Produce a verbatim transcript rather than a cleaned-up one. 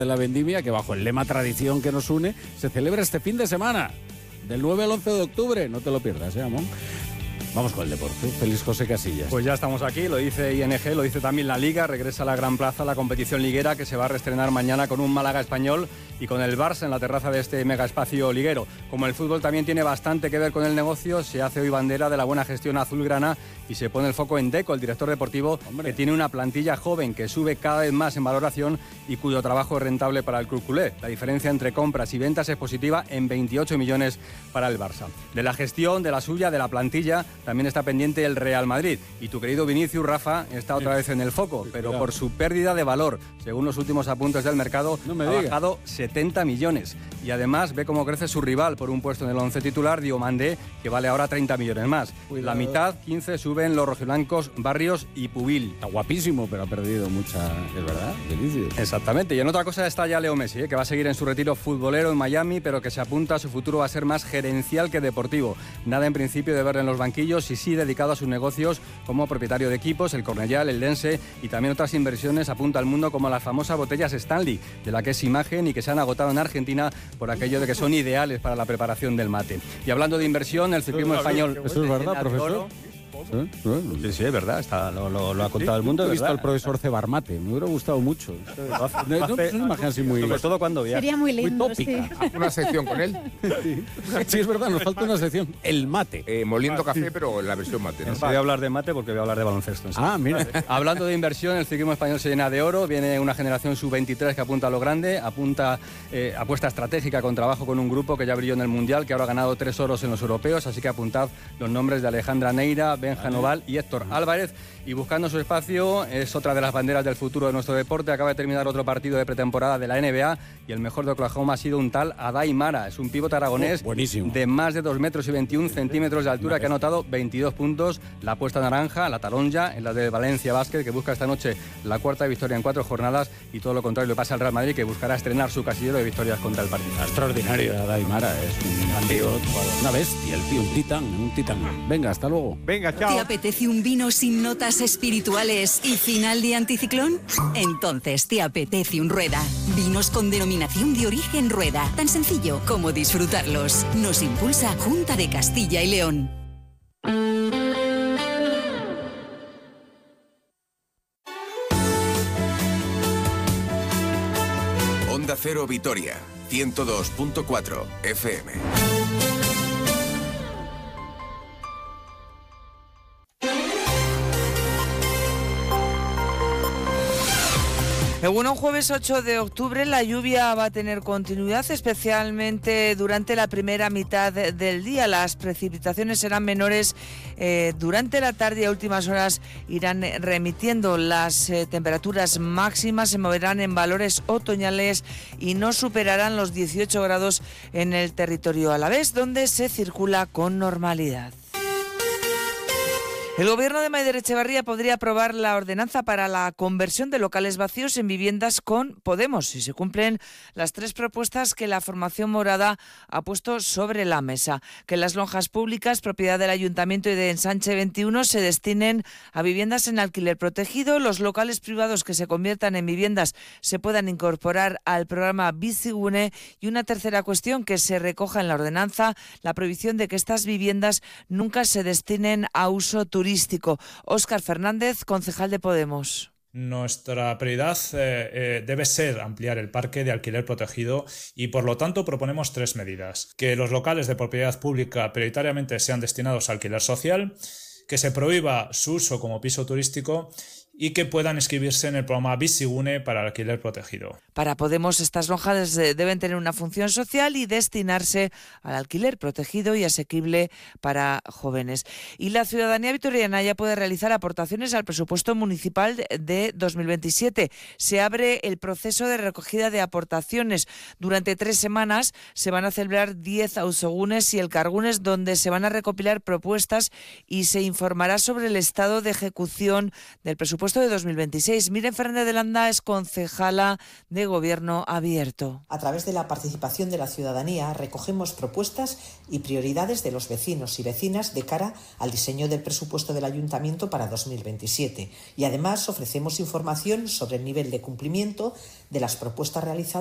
de la vendimia, que bajo el lema tradición que nos une, se celebra este fin de semana, del nueve al once de octubre. No te lo pierdas, ¿eh, Amón? Vamos con el deporte. Feliz José Casillas. Pues ya estamos aquí, lo dice I N G, lo dice también la Liga. Regresa a la Gran Plaza la competición liguera, que se va a reestrenar mañana con un Málaga español y con el Barça en la terraza de este mega espacio liguero. Como el fútbol también tiene bastante que ver con el negocio, se hace hoy bandera de la buena gestión azulgrana y se pone el foco en Deco, el director deportivo, Hombre. que tiene una plantilla joven que sube cada vez más en valoración y cuyo trabajo es rentable para el club culé. La diferencia entre compras y ventas es positiva en veintiocho millones para el Barça. De la gestión, de la suya, de la plantilla, también está pendiente el Real Madrid. Y tu querido Vinicius, Rafa, está otra vez en el foco, pero por su pérdida de valor. Según los últimos apuntes del mercado, no me ha diga. bajado setenta millones. Y además ve cómo crece su rival por un puesto en el once titular, Diomandé, que vale ahora treinta millones más. Cuidado. La mitad, quince, suben los rojiblancos Barrios y Pubil. Está guapísimo, pero ha perdido mucha... Es verdad, Vinicius. Exactamente. Y en otra cosa está ya Leo Messi, ¿eh? que va a seguir en su retiro futbolero en Miami, pero que se apunta a su futuro va a ser más gerencial que deportivo. Nada en principio de verle en los banquillos y sí dedicado a sus negocios como propietario de equipos, el Cornellal, el Dense y también otras inversiones apunta al mundo como las famosas botellas Stanley, de la que es imagen y que se han agotado en Argentina por aquello de que son ideales para la preparación del mate. Y hablando de inversión, el ciclismo español... ¿Eso es verdad, profesor? ¿Eh? Sí, sí, es verdad, está, lo, lo, lo ha contado el mundo. He visto verdad. al profesor Cebarmate, me hubiera gustado mucho. No, no, no es una imagen así muy... Sobre todo cuando viaja. Sería muy lindo, muy tópica. sí. Una sección con él. Sí. Sí, es verdad, nos falta una sección. El mate. Eh, moliendo café, pero en la versión mate, ¿no? No voy a hablar de mate porque voy a hablar de baloncesto. ¿Sí? Ah, mira. Hablando de inversión, el ciclismo español se llena de oro. Viene una generación sub veintitrés que apunta a lo grande, apunta eh, apuesta estratégica con trabajo con un grupo que ya brilló en el Mundial, que ahora ha ganado tres oros en los europeos. Así que apuntad los nombres de Alejandra Neira, Benja Noval y Héctor Álvarez. Y buscando su espacio, es otra de las banderas del futuro de nuestro deporte. Acaba de terminar otro partido de pretemporada de la N B A y el mejor de Oklahoma ha sido un tal Adai Mara. Es un pívot aragonés oh, de más de dos metros y veintiún centímetros de altura que ha anotado veintidós puntos. La apuesta naranja, la taronja, en la de Valencia Basket, que busca esta noche la cuarta victoria en cuatro jornadas, y todo lo contrario le pasa al Real Madrid, que buscará estrenar su casillero de victorias contra el Partizan. Extraordinario, Adai Mara. Es un gran tío, una bestia, el tío, un titán, un titán. Venga, hasta luego. Venga, chao. ¿Te apetece un vino sin notas espirituales y final de anticiclón? Entonces te apetece un Rueda. Vinos con denominación de origen Rueda. Tan sencillo como disfrutarlos. Nos impulsa Junta de Castilla y León. Onda Cero Vitoria, ciento dos punto cuatro F M. Bueno, jueves ocho de octubre la lluvia va a tener continuidad, especialmente durante la primera mitad del día. Las precipitaciones serán menores eh, durante la tarde y a últimas horas irán remitiendo. Las eh, temperaturas máximas se moverán en valores otoñales y no superarán los dieciocho grados en el territorio alavés, donde se circula con normalidad. El gobierno de Maider Echevarría podría aprobar la ordenanza para la conversión de locales vacíos en viviendas con Podemos, si se cumplen las tres propuestas que la formación morada ha puesto sobre la mesa. Que las lonjas públicas, propiedad del Ayuntamiento y de Ensanche veintiuno, se destinen a viviendas en alquiler protegido. Los locales privados que se conviertan en viviendas se puedan incorporar al programa Bizigune. Y una tercera cuestión, que se recoja en la ordenanza la prohibición de que estas viviendas nunca se destinen a uso turístico. turístico. Óscar Fernández, concejal de Podemos. Nuestra prioridad eh, eh, debe ser ampliar el parque de alquiler protegido y, por lo tanto, proponemos tres medidas. Que los locales de propiedad pública prioritariamente sean destinados a alquiler social, que se prohíba su uso como piso turístico y que puedan inscribirse en el programa Bizigune para alquiler protegido. Para Podemos, estas lonjas deben tener una función social y destinarse al alquiler protegido y asequible para jóvenes. Y la ciudadanía vitoriana ya puede realizar aportaciones al presupuesto municipal de dos mil veintisiete. Se abre el proceso de recogida de aportaciones. Durante tres semanas se van a celebrar diez auzogunes y el cargunes, donde se van a recopilar propuestas y se informará sobre el estado de ejecución del presupuesto presupuesto de dos mil veintiséis. Miren Fernández de Landa es concejala de Gobierno Abierto. A través de la participación de la ciudadanía recogemos propuestas y prioridades de los vecinos y vecinas de cara al diseño del presupuesto del Ayuntamiento para dos mil veintisiete y además ofrecemos información sobre el nivel de cumplimiento de las propuestas realizadas